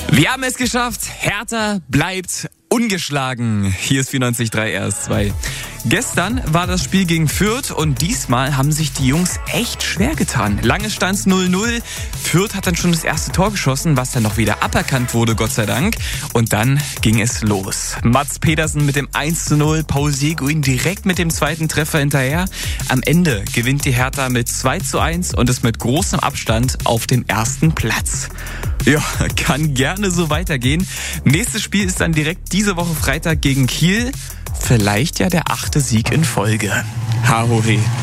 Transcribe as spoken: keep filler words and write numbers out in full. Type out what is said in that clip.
Wir haben es geschafft. Hertha bleibt ungeschlagen. Hier ist vierundneunzig Komma drei R S zwei. Gestern war das Spiel gegen Fürth und diesmal haben sich die Jungs echt schwer getan. Lange stand's null null. Fürth hat dann schon das erste Tor geschossen, was dann noch wieder aberkannt wurde, Gott sei Dank. Und dann ging es los. Mats Pedersen mit dem eins zu null, Paul Seguin direkt mit dem zweiten Treffer hinterher. Am Ende gewinnt die Hertha mit zwei zu eins und ist mit großem Abstand auf dem ersten Platz. Ja, kann gerne so weitergehen. Nächstes Spiel ist dann direkt diese Woche Freitag gegen Kiel. Vielleicht ja der achte Sieg in Folge. Ha, ho, he.